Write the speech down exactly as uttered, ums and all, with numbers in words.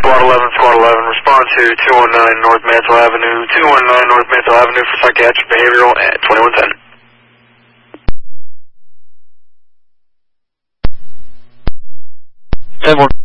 Squad eleven, Squad eleven, respond to two one nine North Mantle Avenue, two one nine North Mantle Avenue for psychiatric behavioral at twenty-one ten. ten more.